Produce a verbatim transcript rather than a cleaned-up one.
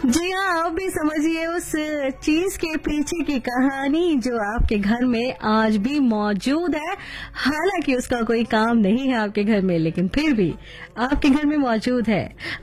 जी हाँ, आप भी समझिए उस चीज के पीछे की कहानी जो आपके घर में आज भी मौजूद है। हालांकि उसका कोई काम नहीं है आपके घर में, लेकिन फिर भी आपके घर में मौजूद है।